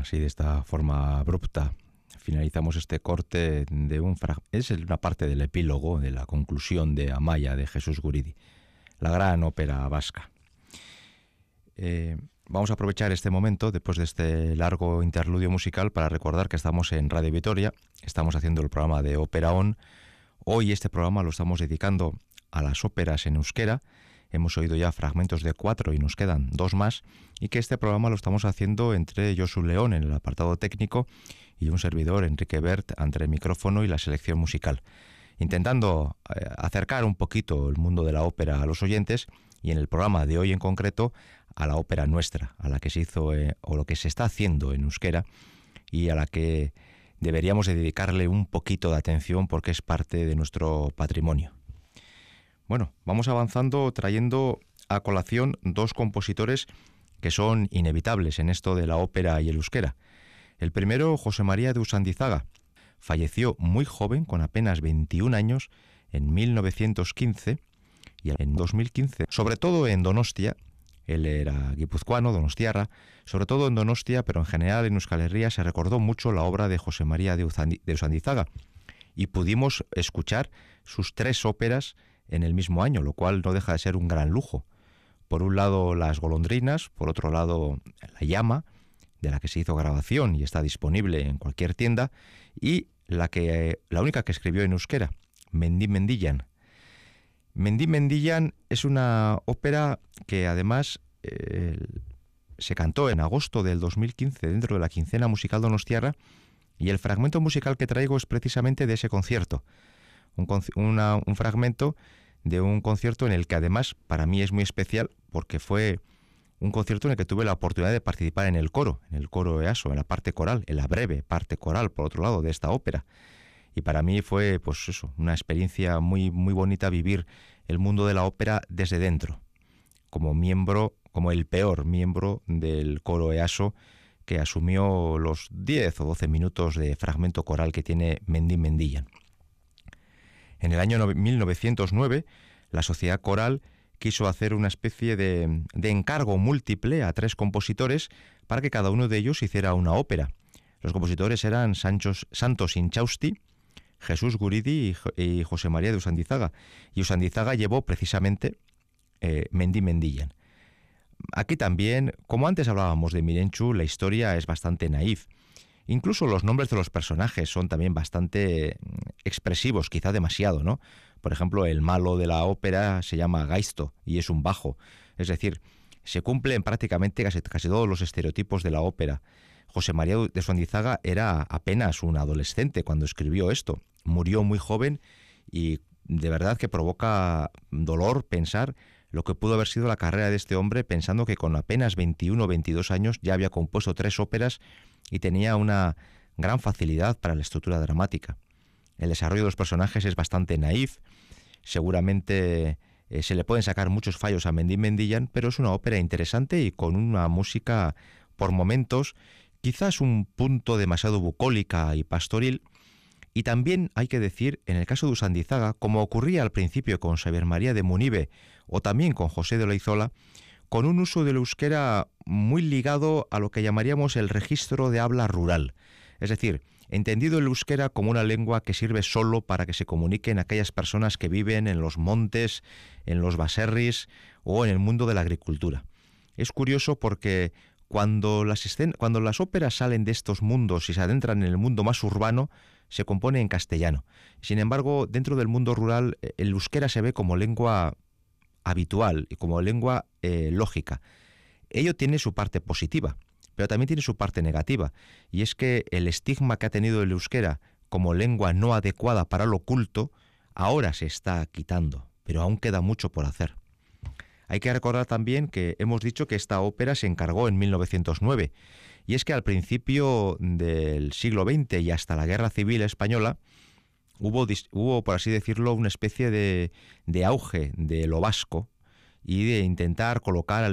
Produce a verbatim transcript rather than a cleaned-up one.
así de esta forma abrupta, finalizamos este corte de un frag- es una parte del epílogo de la conclusión de Amaya de Jesús Guridi, la gran ópera vasca. Eh, vamos a aprovechar este momento, después de este largo interludio musical, para recordar que estamos en Radio Vitoria, estamos haciendo el programa de Ópera On. Hoy este programa lo estamos dedicando a las óperas en euskera. Hemos oído ya fragmentos de cuatro y nos quedan dos más, y que este programa lo estamos haciendo entre Josu León en el apartado técnico y un servidor, Enrique Bert, entre el micrófono y la selección musical, intentando eh, acercar un poquito el mundo de la ópera a los oyentes, y en el programa de hoy en concreto a la ópera nuestra, a la que se hizo eh, o lo que se está haciendo en euskera, y a la que deberíamos de dedicarle un poquito de atención porque es parte de nuestro patrimonio. Bueno, vamos avanzando trayendo a colación dos compositores que son inevitables en esto de la ópera y el euskera. El primero, José María de Usandizaga, falleció muy joven, con apenas veintiún años, en mil novecientos quince, y en dos mil quince, sobre todo en Donostia. Él era guipuzcoano, donostiarra, sobre todo en Donostia, pero en general en Euskal Herria se recordó mucho la obra de José María de Usandizaga, y pudimos escuchar sus tres óperas en el mismo año, lo cual no deja de ser un gran lujo. Por un lado, Las golondrinas, por otro lado, La llama, de la que se hizo grabación y está disponible en cualquier tienda, y la, que, la única que escribió en euskera, Mendí Mendillan. Mendí Mendillan es una ópera que además eh, se cantó en agosto del dos mil quince dentro de la quincena musical donostiarra, y el fragmento musical que traigo es precisamente de ese concierto. Un, una, un fragmento de un concierto en el que además para mí es muy especial porque fue un concierto en el que tuve la oportunidad de participar en el coro, en el coro EASO, en la parte coral, en la breve parte coral, por otro lado, de esta ópera. Y para mí fue, pues eso, una experiencia muy, muy bonita vivir el mundo de la ópera desde dentro, como miembro, como el peor miembro del coro EASO, que asumió los diez o doce minutos de fragmento coral que tiene Mendí Mendillan. En el año mil novecientos nueve, la Sociedad Coral quiso hacer una especie de, de encargo múltiple a tres compositores para que cada uno de ellos hiciera una ópera. Los compositores eran Sanchos, Santos Inchausti, Jesús Guridi y, y José María de Usandizaga. Y Usandizaga llevó precisamente eh, Mendí Mendillan. Aquí también, como antes hablábamos de Mirenchu, la historia es bastante naif. Incluso los nombres de los personajes son también bastante expresivos, quizá demasiado, ¿no? Por ejemplo, el malo de la ópera se llama Gaisto y es un bajo. Es decir, se cumplen prácticamente casi, casi todos los estereotipos de la ópera. José María de Usandizaga era apenas un adolescente cuando escribió esto. Murió muy joven y de verdad que provoca dolor pensar lo que pudo haber sido la carrera de este hombre, pensando que con apenas veintiuno o veintidós años ya había compuesto tres óperas y tenía una gran facilidad para la estructura dramática. El desarrollo de los personajes es bastante naif, seguramente eh, se le pueden sacar muchos fallos a Mendí Mendillan, pero es una ópera interesante y con una música, por momentos, quizás un punto demasiado bucólica y pastoril. Y también hay que decir, en el caso de Usandizaga, como ocurría al principio con Xavier María de Munive o también con José de Olaizola, con un uso del euskera muy ligado a lo que llamaríamos el registro de habla rural. Es decir, entendido el euskera como una lengua que sirve solo para que se comuniquen aquellas personas que viven en los montes, en los baserris o en el mundo de la agricultura. Es curioso porque cuando las, escen- cuando las óperas salen de estos mundos y se adentran en el mundo más urbano, se compone en castellano. Sin embargo, dentro del mundo rural, el euskera se ve como lengua habitual y como lengua eh, lógica. Ello tiene su parte positiva, pero también tiene su parte negativa, y es que el estigma que ha tenido el euskera como lengua no adecuada para lo culto, ahora se está quitando, pero aún queda mucho por hacer. Hay que recordar también que hemos dicho que esta ópera se encargó en mil novecientos nueve, y es que al principio del siglo veinte y hasta la Guerra Civil Española hubo, hubo por así decirlo, una especie de, de auge de lo vasco y de intentar colocar al